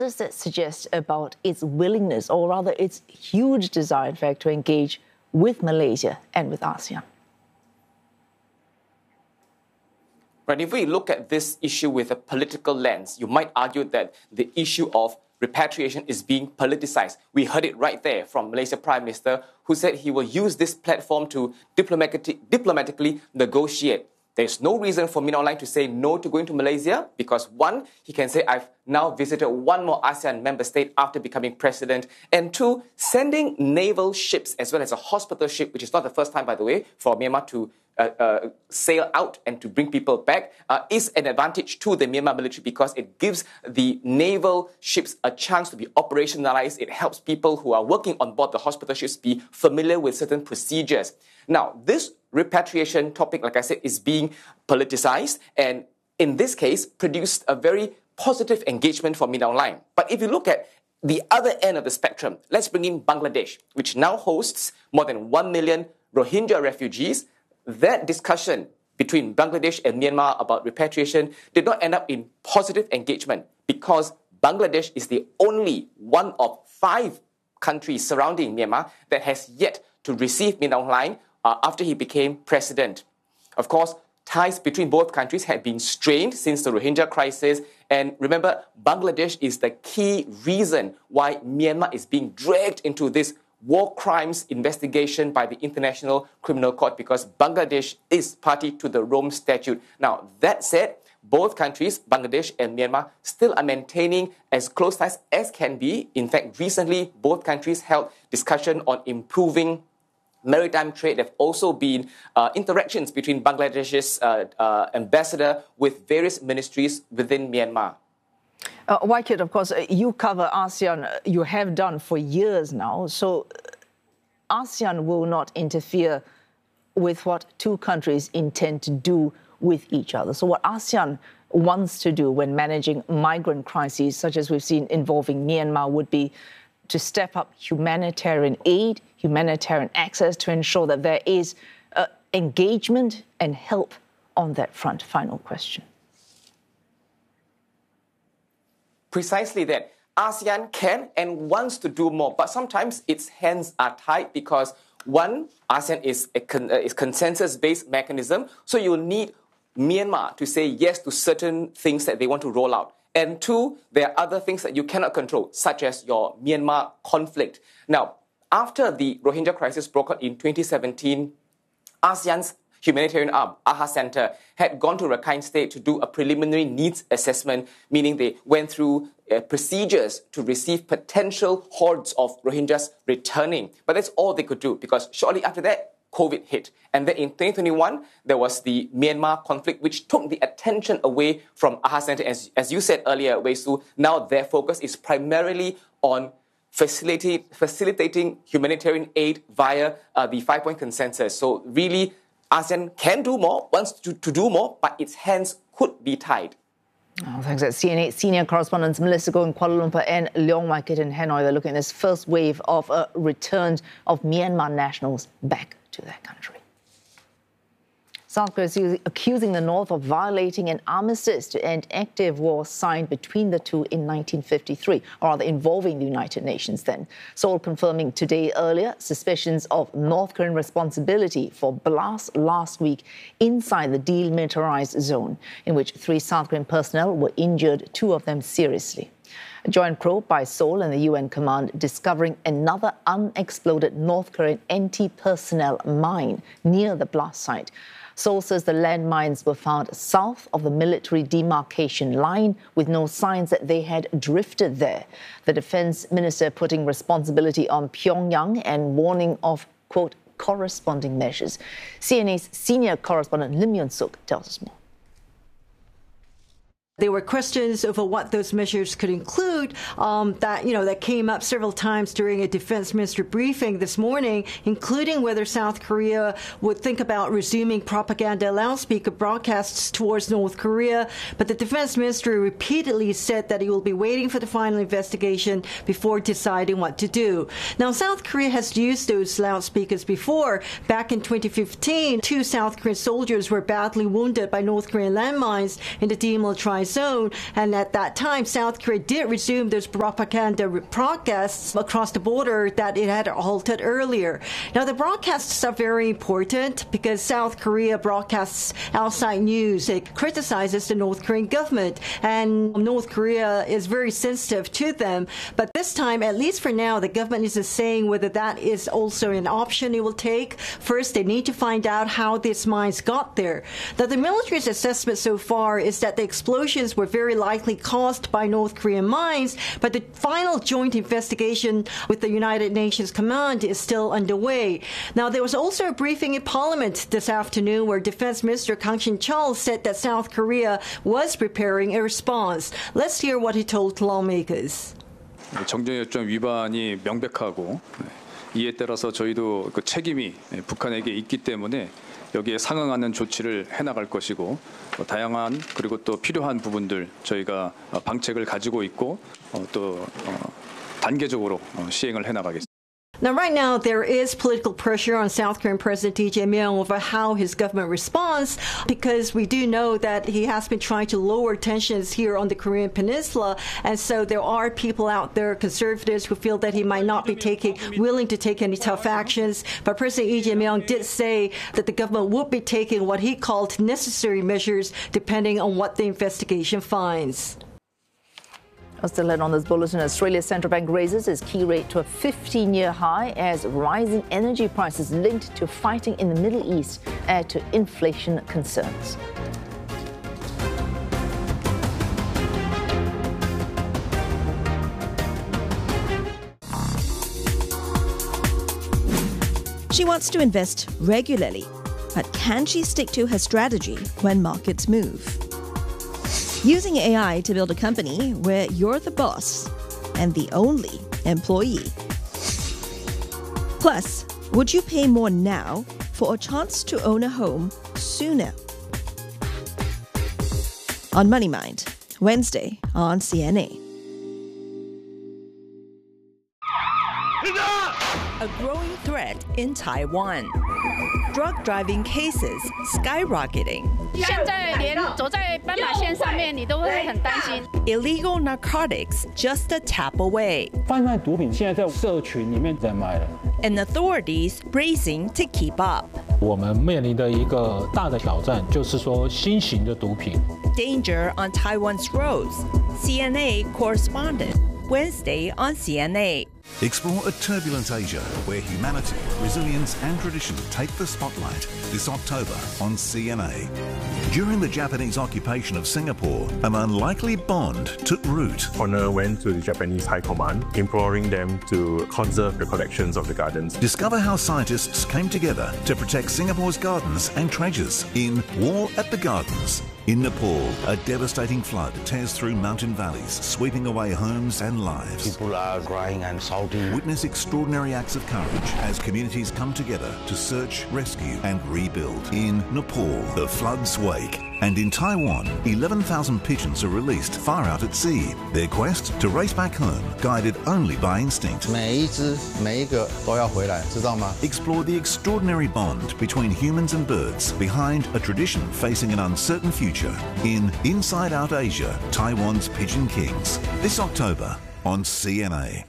does that suggest about its willingness, or rather its huge desire, in fact, to engage with Malaysia and with ASEAN? Right, if we look at this issue with a political lens, you might argue that the issue of repatriation is being politicized. We heard it right there from Malaysia Prime Minister, who said he will use this platform to diplomatically negotiate. There's no reason for Min Aung Hlaing to say no to going to Malaysia because, one, he can say, I've now visited one more ASEAN member state after becoming president, and two, sending naval ships as well as a hospital ship, which is not the first time, by the way, for Myanmar to sail out and to bring people back, is an advantage to the Myanmar military because it gives the naval ships a chance to be operationalized. It helps people who are working on board the hospital ships be familiar with certain procedures. Now, this repatriation topic, like I said, is being politicized and in this case produced a very positive engagement for Min Aung Hlaing. But if you look at the other end of the spectrum, let's bring in Bangladesh, which now hosts more than 1 million Rohingya refugees. That discussion between Bangladesh and Myanmar about repatriation did not end up in positive engagement because Bangladesh is the only one of 5 countries surrounding Myanmar that has yet to receive Min Aung Hlaing after he became president. Of course, ties between both countries had been strained since the Rohingya crisis. And remember, Bangladesh is the key reason why Myanmar is being dragged into this war crimes investigation by the International Criminal Court because Bangladesh is party to the Rome Statute. Now, that said, both countries, Bangladesh and Myanmar, still are maintaining as close ties as can be. In fact, recently, both countries held discussion on improving maritime trade. There have also been interactions between Bangladesh's ambassador with various ministries within Myanmar. Wai Kit, of course, you cover ASEAN, you have done for years now, so ASEAN will not interfere with what 2 countries intend to do with each other. So what ASEAN wants to do when managing migrant crises, such as we've seen involving Myanmar, would be to step up humanitarian aid, humanitarian access to ensure that there is engagement and help on that front. Final question. Precisely that. ASEAN can and wants to do more, but sometimes its hands are tied because, one, ASEAN is a consensus-based mechanism, so you'll need Myanmar to say yes to certain things that they want to roll out. And two, there are other things that you cannot control, such as your Myanmar conflict. Now, after the Rohingya crisis broke out in 2017, ASEAN's humanitarian arm, AHA Center, had gone to Rakhine State to do a preliminary needs assessment, meaning they went through procedures to receive potential hordes of Rohingyas returning. But that's all they could do because shortly after that, COVID hit. And then in 2021, there was the Myanmar conflict, which took the attention away from AHA Center. As you said earlier, Wei Su, now their focus is primarily on facilitating humanitarian aid via the 5-point consensus. So really, ASEAN can do more, wants to do more, but its hands could be tied. Oh, thanks. That's CNA senior correspondents Melissa Goh in Kuala Lumpur and Leong Wai Kit in Hanoi. They're looking at this first wave of returns of Myanmar nationals back to their country. South Korea is accusing the North of violating an armistice to end active war signed between the two in 1953, or rather involving the United Nations then. Seoul confirming today earlier suspicions of North Korean responsibility for blasts last week inside the demilitarized zone, in which 3 South Korean personnel were injured, 2 of them seriously. A joint probe by Seoul and the UN command discovering another unexploded North Korean anti-personnel mine near the blast site. Seoul says the landmines were found south of the military demarcation line with no signs that they had drifted there. The defense minister putting responsibility on Pyongyang and warning of, quote, corresponding measures. CNA's senior correspondent Lim Yun-suk tells us more. There were questions over what those measures could include that came up several times during a defense minister briefing this morning, including whether South Korea would think about resuming propaganda loudspeaker broadcasts towards North Korea. But the defense ministry repeatedly said that he will be waiting for the final investigation before deciding what to do. Now, South Korea has used those loudspeakers before. Back in 2015, 2 South Korean soldiers were badly wounded by North Korean landmines in the demilitarized no-fly zone. And at that time, South Korea did resume those propaganda broadcasts across the border that it had halted earlier. Now, the broadcasts are very important because South Korea broadcasts outside news. It criticizes the North Korean government, and North Korea is very sensitive to them. But this time, at least for now, the government isn't saying whether that is also an option it will take. First, they need to find out how these mines got there. Now, the military's assessment so far is that the explosions were very likely caused by North Korean mines, but the final joint investigation with the United Nations Command is still underway. Now, there was also a briefing in Parliament this afternoon where Defense Minister Kang Shin-cheol said that South Korea was preparing a response. Let's hear what he told lawmakers. 정전협정 위반이 명백하고 이에 따라서 저희도 그 책임이 북한에게 있기 때문에 여기에 상응하는 조치를 해나갈 것이고 다양한 그리고 또 필요한 부분들 저희가 방책을 가지고 있고 또 단계적으로 시행을 해나가겠습니다. Now, right now, there is political pressure on South Korean President Lee Jae-myung over how his government responds, because we do know that he has been trying to lower tensions here on the Korean Peninsula, and so there are people out there, conservatives, who feel that he might not be willing to take any tough actions. But President Lee Jae-myung did say that the government would be taking what he called necessary measures depending on what the investigation finds. Still ahead on this bulletin, Australia's central bank raises its key rate to a 15-year high as rising energy prices linked to fighting in the Middle East add to inflation concerns. She wants to invest regularly, but can she stick to her strategy when markets move? Using AI to build a company where you're the boss and the only employee. Plus, would you pay more now for a chance to own a home sooner? On Money Mind, Wednesday on CNA. A growing threat in Taiwan. Drug driving cases skyrocketing. Illegal narcotics just a tap away. And authorities racing to keep up. 我们面临的一个大的挑战就是说新型的毒品。 Danger on Taiwan's roads. CNA correspondent. Wednesday on CNA. Explore a turbulent Asia where humanity, resilience and tradition take the spotlight this October on CNA. During the Japanese occupation of Singapore, an unlikely bond took root. Honor went to the Japanese High Command, imploring them to conserve the collections of the gardens. Discover how scientists came together to protect Singapore's gardens and treasures in War at the Gardens. In Nepal, a devastating flood tears through mountain valleys, sweeping away homes and lives. People are crying and shouting. Witness extraordinary acts of courage as communities come together to search, rescue and rebuild. In Nepal, the floods wake. And in Taiwan, 11,000 pigeons are released far out at sea. Their quest to race back home, guided only by instinct. 每一只每一个都要回来，知道吗? Explore the extraordinary bond between humans and birds behind a tradition facing an uncertain future in Inside Out Asia, Taiwan's Pigeon Kings. This October on CNA.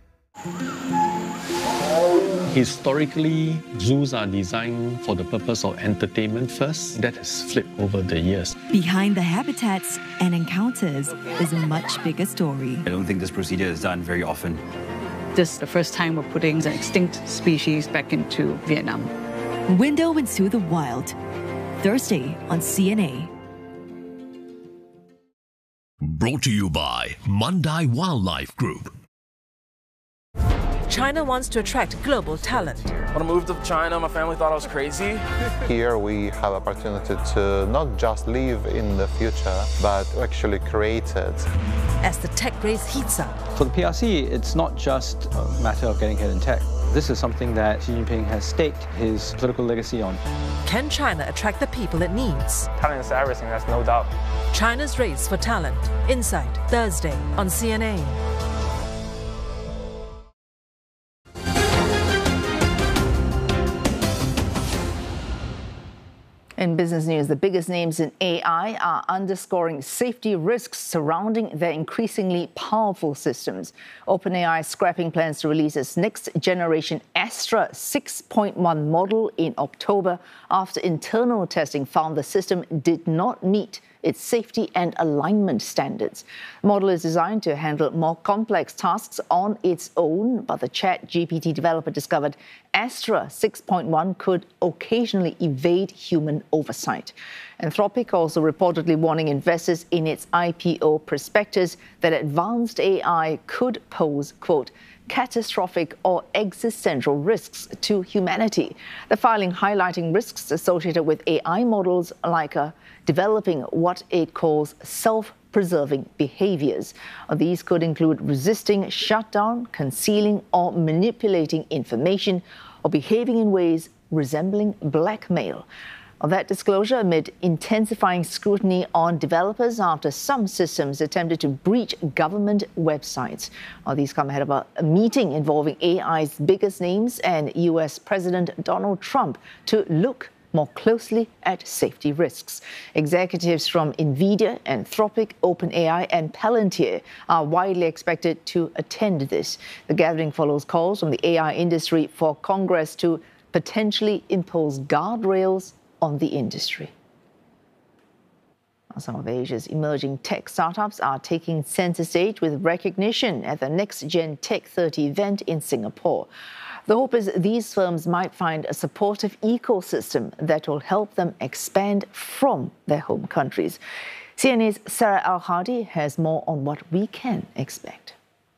Historically, zoos are designed for the purpose of entertainment first. That has flipped over the years. Behind the habitats and encounters is a much bigger story. I don't think this procedure is done very often. This is the first time we're putting the extinct species back into Vietnam. Window into the Wild, Thursday on CNA. Brought to you by Mandai Wildlife Group. China wants to attract global talent. When I moved to China, my family thought I was crazy. Here we have opportunity to not just live in the future, but actually create it. As the tech race heats up. For the PRC, it's not just a matter of getting ahead in tech. This is something that Xi Jinping has staked his political legacy on. Can China attract the people it needs? Talent is everything, that's no doubt. China's race for talent. Insight, Thursday on CNA. In business news, the biggest names in AI are underscoring safety risks surrounding their increasingly powerful systems. OpenAI scrapping plans to release its next-generation Astra 6.1 model in October after internal testing found the system did not meet its safety and alignment standards. The model is designed to handle more complex tasks on its own, but the ChatGPT developer discovered Astra 6.1 could occasionally evade human oversight. Anthropic also reportedly warning investors in its IPO prospectus that advanced AI could pose, quote, catastrophic or existential risks to humanity. The filing highlighting risks associated with AI models like developing what it calls self-preserving behaviors. These could include resisting shutdown, concealing or manipulating information, or behaving in ways resembling blackmail. That disclosure amid intensifying scrutiny on developers after some systems attempted to breach government websites. These come ahead of a meeting involving AI's biggest names and US President Donald Trump to look more closely at safety risks. Executives from NVIDIA, Anthropic, OpenAI and Palantir are widely expected to attend this. The gathering follows calls from the AI industry for Congress to potentially impose guardrails on the industry. Some of Asia's emerging tech startups are taking center stage with recognition at the Next Gen Tech 30 event in Singapore. The hope is these firms might find a supportive ecosystem that will help them expand from their home countries. CNA's Sarah Al-Hadi has more on what we can expect.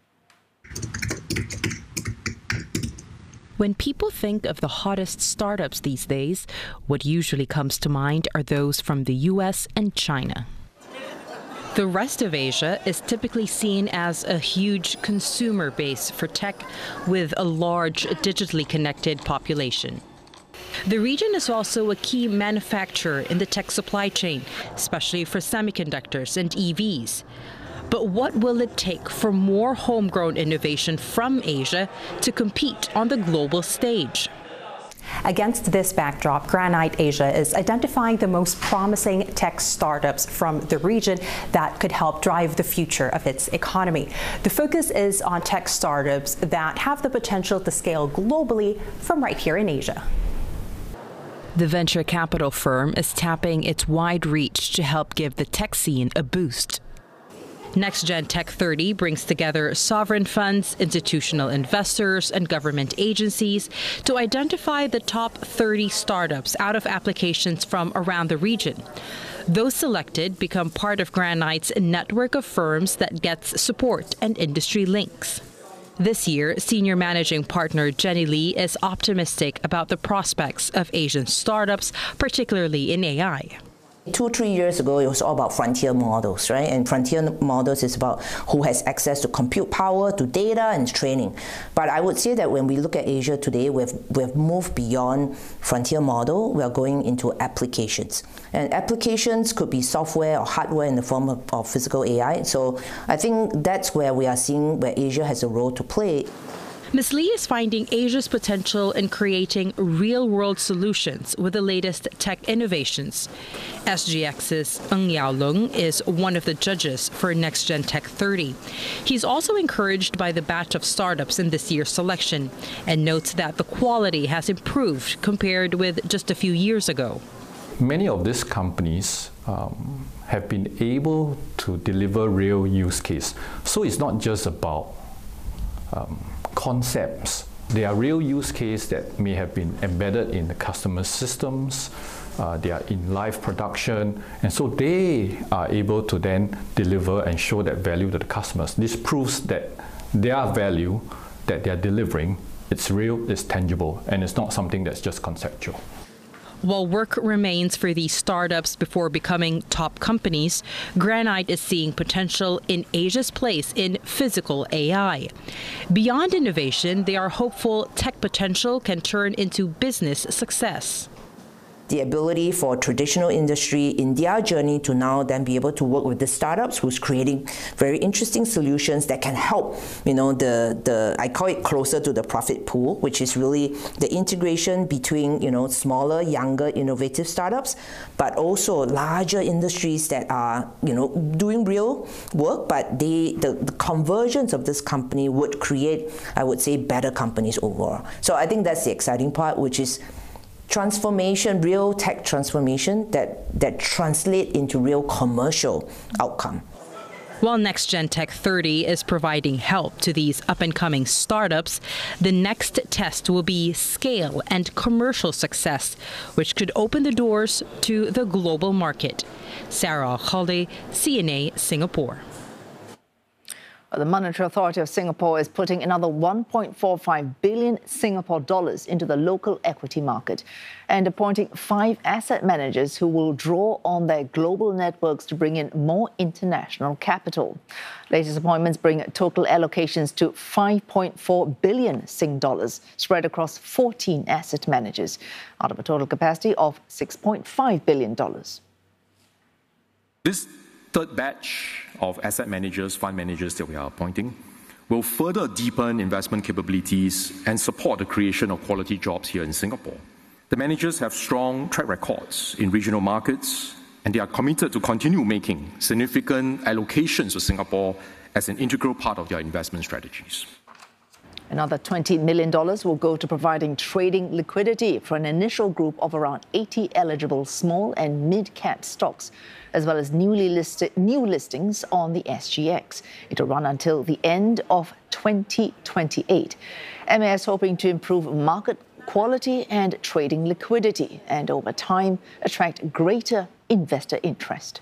When people think of the hottest startups these days, what usually comes to mind are those from the US and China. The rest of Asia is typically seen as a huge consumer base for tech with a large digitally connected population. The region is also a key manufacturer in the tech supply chain, especially for semiconductors and EVs. But what will it take for more homegrown innovation from Asia to compete on the global stage? Against this backdrop, Granite Asia is identifying the most promising tech startups from the region that could help drive the future of its economy. The focus is on tech startups that have the potential to scale globally from right here in Asia. The venture capital firm is tapping its wide reach to help give the tech scene a boost. Next Gen Tech 30 brings together sovereign funds, institutional investors, and government agencies to identify the top 30 startups out of applications from around the region. Those selected become part of Granite's network of firms that gets support and industry links. This year, senior managing partner Jenny Lee is optimistic about the prospects of Asian startups, particularly in AI. 2-3 years ago, it was all about frontier models, right? And frontier models is about who has access to compute power, to data, and training. But I would say that when we look at Asia today, we've moved beyond frontier model. We are going into applications. And applications could be software or hardware in the form of physical AI. So I think that's where we are seeing where Asia has a role to play. Ms. Lee is finding Asia's potential in creating real-world solutions with the latest tech innovations. SGX's Ng Yao Lung is one of the judges for Next Gen Tech 30. He's also encouraged by the batch of startups in this year's selection and notes that the quality has improved compared with just a few years ago. Many of these companies have been able to deliver real use case. So it's not just about concepts. They are real use cases that may have been embedded in the customer systems, they are in live production, and so they are able to then deliver and show that value to the customers. This proves that their value that they are delivering, it's real, it's tangible, and it's not something that's just conceptual. While work remains for these startups before becoming top companies, Granite is seeing potential in Asia's place in physical AI. Beyond innovation, they are hopeful tech potential can turn into business success. the ability for traditional industry in their journey to now then be able to work with the startups who's creating very interesting solutions that can help, I call it closer to the profit pool, which is really the integration between, smaller, younger, innovative startups, but also larger industries that are, doing real work, but the convergence of this company would create, I would say, better companies overall. So I think that's the exciting part, which is transformation, real tech transformation that translate into real commercial outcome. While NextGen Tech 30 is providing help to these up-and-coming startups, the next test will be scale and commercial success, which could open the doors to the global market. Sarah Khalde, CNA, Singapore. The Monetary Authority of Singapore is putting another 1.45 billion Singapore dollars into the local equity market and appointing 5 asset managers who will draw on their global networks to bring in more international capital. Latest appointments bring total allocations to 5.4 billion Sing dollars spread across 14 asset managers out of a total capacity of $6.5 billion. This third batch of asset managers, fund managers that we are appointing will further deepen investment capabilities and support the creation of quality jobs here in Singapore. The managers have strong track records in regional markets, and they are committed to continue making significant allocations to Singapore as an integral part of their investment strategies. Another $20 million will go to providing trading liquidity for an initial group of around 80 eligible small and mid-cap stocks, as well as new listings on the SGX. It will run until the end of 2028. MAS hoping to improve market quality and trading liquidity and over time attract greater investor interest.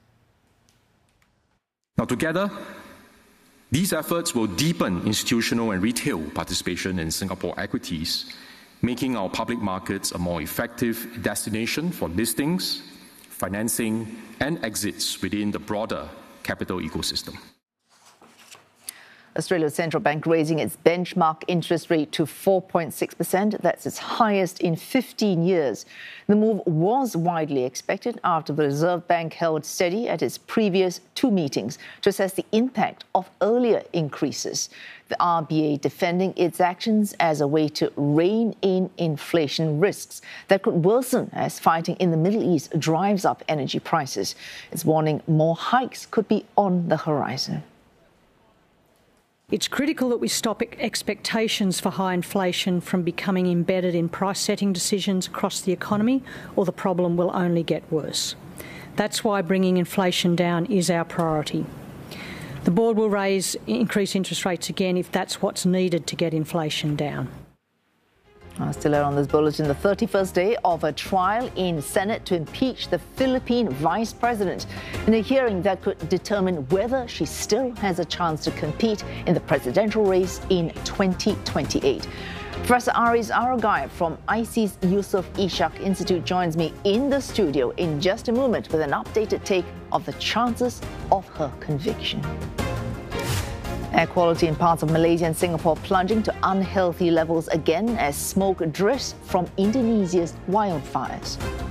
Now together, these efforts will deepen institutional and retail participation in Singapore equities, making our public markets a more effective destination for listings, financing, and exits within the broader capital ecosystem. Australia's central bank raising its benchmark interest rate to 4.6%. That's its highest in 15 years. The move was widely expected after the Reserve Bank held steady at its previous 2 meetings to assess the impact of earlier increases. The RBA defending its actions as a way to rein in inflation risks that could worsen as fighting in the Middle East drives up energy prices. It's warning more hikes could be on the horizon. It's critical that we stop expectations for high inflation from becoming embedded in price-setting decisions across the economy, or the problem will only get worse. That's why bringing inflation down is our priority. The board will increase interest rates again if that's what's needed to get inflation down. Still out on this bulletin, the 31st day of a trial in Senate to impeach the Philippine vice president in a hearing that could determine whether she still has a chance to compete in the presidential race in 2028. Professor Aris Aragai from IC's Yusof Ishak Institute joins me in the studio in just a moment with an updated take of the chances of her conviction. Air quality in parts of Malaysia and Singapore plunging to unhealthy levels again as smoke drifts from Indonesia's wildfires.